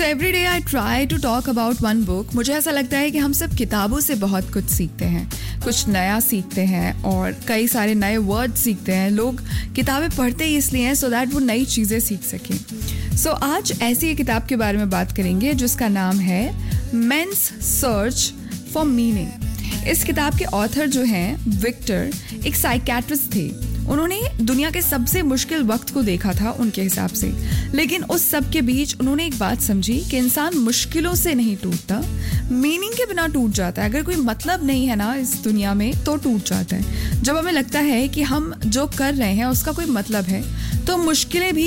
So every day I try to talk about one book. मुझे ऐसा लगता है कि हम सब किताबों से बहुत कुछ सीखते हैं, कुछ नया सीखते हैं और कई सारे नए वर्ड सीखते हैं. लोग किताबें पढ़ते ही इसलिए हैं so that वो नई चीज़ें सीख सकें. So आज ऐसी एक किताब के बारे में बात करेंगे जिसका नाम है Men's Search for Meaning. इस किताब के ऑथर जो हैं विक्टर एक साइकियाट्रिस्ट थे. उन्होंने दुनिया के सबसे मुश्किल वक्त को देखा था उनके हिसाब से, लेकिन उस सब के बीच उन्होंने एक बात समझी कि इंसान मुश्किलों से नहीं टूटता, मीनिंग के बिना टूट जाता है. अगर कोई मतलब नहीं है ना इस दुनिया में तो टूट जाता है. जब हमें लगता है कि हम जो कर रहे हैं उसका कोई मतलब है तो मुश्किलें भी